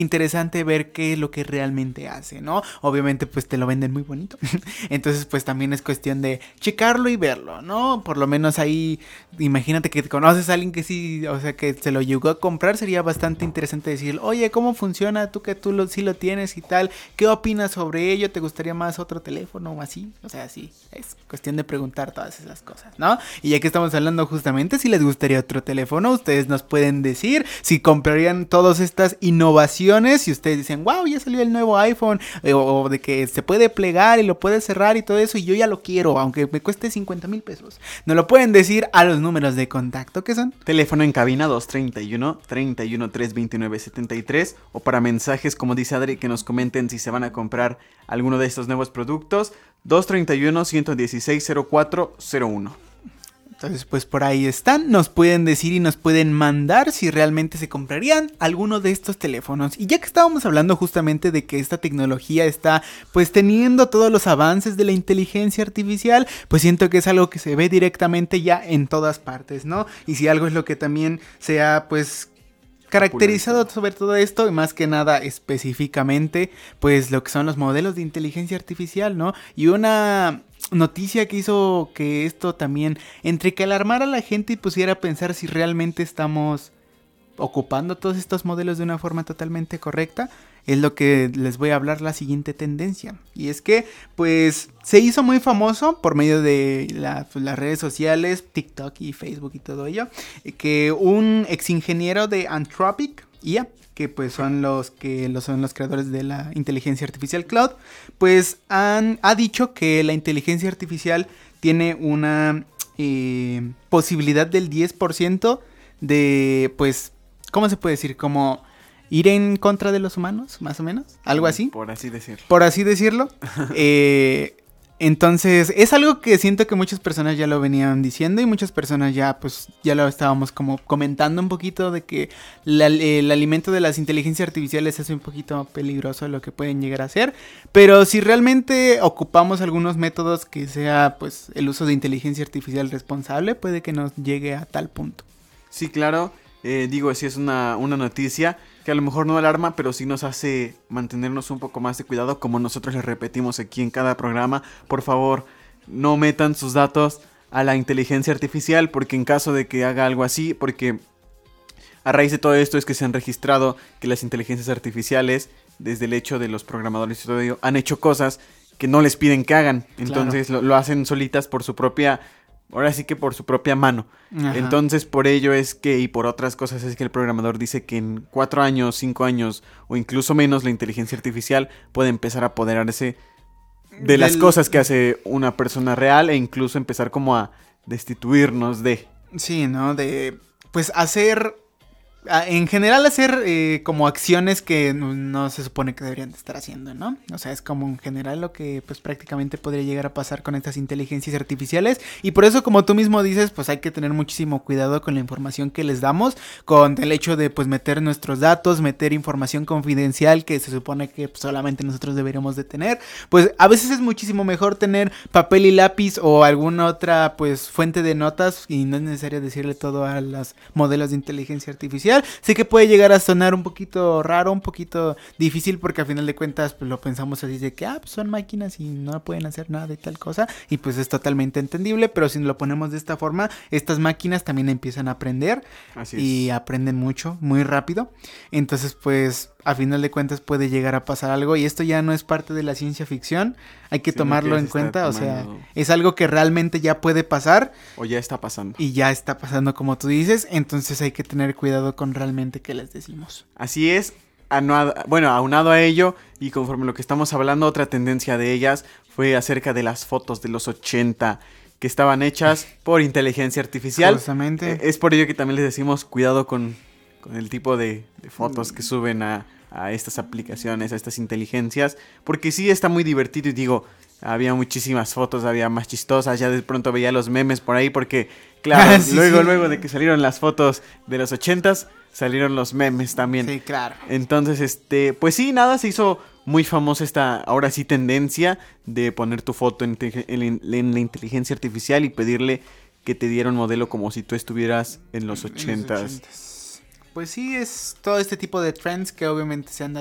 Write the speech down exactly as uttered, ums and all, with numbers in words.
interesante ver qué es lo que realmente hace, ¿no? Obviamente pues te lo venden muy bonito. Entonces pues también es cuestión de checarlo y verlo, ¿no? Por lo menos ahí, imagínate que conoces a alguien que sí, o sea, que se lo llegó a comprar, sería bastante interesante decir, oye, ¿cómo funciona? Tú que tú lo, sí lo tienes y tal, ¿qué opinas sobre ello? ¿Te gustaría más otro teléfono o así? O sea, sí, es cuestión de preguntar todas esas cosas, ¿no? Y ya que estamos hablando justamente, si les gustaría otro teléfono, ustedes nos pueden decir si comprarían todas estas innovaciones. Si ustedes dicen, wow, ya salió el nuevo iPhone, eh, o, o de que se puede plegar y lo puede cerrar y todo eso, y yo ya lo quiero, aunque me cueste cincuenta mil pesos. Nos lo pueden decir a los números de contacto, ¿qué son? Teléfono en cabina dos treinta y uno, treinta y uno, trescientos veintinueve, setenta y tres, o para mensajes, como dice Adri, que nos comenten si se van a comprar alguno de estos nuevos productos, dos treinta y uno, ciento dieciséis, cero cuatro cero uno. Entonces pues por ahí están, nos pueden decir y nos pueden mandar si realmente se comprarían alguno de estos teléfonos. Y ya que estábamos hablando justamente de que esta tecnología está pues teniendo todos los avances de la inteligencia artificial, pues siento que es algo que se ve directamente ya en todas partes, ¿no? Y si algo es lo que también se ha pues caracterizado sobre todo esto, y más que nada específicamente pues lo que son los modelos de inteligencia artificial, ¿no? Y una noticia que hizo que esto también, entre que alarmara a la gente y pusiera a pensar si realmente estamos ocupando todos estos modelos de una forma totalmente correcta, es lo que les voy a hablar, la siguiente tendencia. Y es que pues se hizo muy famoso por medio de la, pues, las redes sociales, TikTok y Facebook y todo ello, que un ex ingeniero de Anthropic, I A, que pues son los que los son los creadores de la inteligencia artificial cloud, pues han ha dicho que la inteligencia artificial tiene una eh, posibilidad del diez por ciento de, pues, ¿cómo se puede decir? Como ir en contra de los humanos, más o menos, algo así. Por así decirlo. Por así decirlo. eh, entonces, es algo que siento que muchas personas ya lo venían diciendo y muchas personas ya, pues, ya lo estábamos como comentando un poquito de que la, el alimento de las inteligencias artificiales es un poquito peligroso lo que pueden llegar a ser. Pero si realmente ocupamos algunos métodos que sea, pues, el uso de inteligencia artificial responsable, puede que nos llegue a tal punto. Sí, claro. Eh, digo, sí es una, una noticia que a lo mejor no alarma, pero sí nos hace mantenernos un poco más de cuidado, como nosotros les repetimos aquí en cada programa. Por favor, no metan sus datos a la inteligencia artificial, porque en caso de que haga algo así, porque a raíz de todo esto es que se han registrado que las inteligencias artificiales, desde el hecho de los programadores y todo ello, han hecho cosas que no les piden que hagan. Entonces claro, lo, lo hacen solitas por su propia... Ahora sí que por su propia mano. Ajá. Entonces por ello es que, y por otras cosas es que el programador dice que en cuatro años, cinco años o incluso menos la inteligencia artificial puede empezar a apoderarse de Del... las cosas que hace una persona real e incluso empezar como a destituirnos de... Sí, ¿no? De pues hacer... En general hacer eh, como acciones que no, no se supone que deberían de estar haciendo, ¿no? O sea, es como en general lo que pues prácticamente podría llegar a pasar con estas inteligencias artificiales. Y por eso, como tú mismo dices, pues hay que tener muchísimo cuidado con la información que les damos, con el hecho de pues meter nuestros datos, meter información confidencial que se supone que pues, solamente nosotros deberíamos de tener. Pues a veces es muchísimo mejor tener papel y lápiz o alguna otra pues fuente de notas, y no es necesario decirle todo a los modelos de inteligencia artificial. Sé que puede llegar a sonar un poquito raro, un poquito difícil, porque al final de cuentas pues lo pensamos así de que ah, pues son máquinas y no pueden hacer nada de tal cosa, y pues es totalmente entendible, pero si lo ponemos de esta forma, estas máquinas también empiezan a aprender. Así es. Y aprenden mucho, muy rápido. Entonces pues a final de cuentas puede llegar a pasar algo, y esto ya no es parte de la ciencia ficción, hay que Sino tomarlo que en cuenta, tomando... o sea, es algo que realmente ya puede pasar. O ya está pasando. Y ya está pasando, como tú dices, entonces hay que tener cuidado con realmente qué les decimos. Así es, anuado, bueno, aunado a ello, y conforme lo que estamos hablando, otra tendencia de ellas fue acerca de las fotos de los ochenta, que estaban hechas por inteligencia artificial. Justamente. Es por ello que también les decimos cuidado con... con el tipo de, de fotos que suben a, a estas aplicaciones, a estas inteligencias, porque sí está muy divertido, y digo, había muchísimas fotos, había más chistosas, ya de pronto veía los memes por ahí, porque claro, sí, luego, sí. luego de que salieron las fotos de los ochentas, salieron los memes también. Sí, claro. Entonces, este, pues sí, nada, se hizo muy famosa esta, ahora sí, tendencia de poner tu foto en, en, en la inteligencia artificial y pedirle que te diera un modelo como si tú estuvieras en los ochentas. pues sí, es todo este tipo de trends que obviamente se han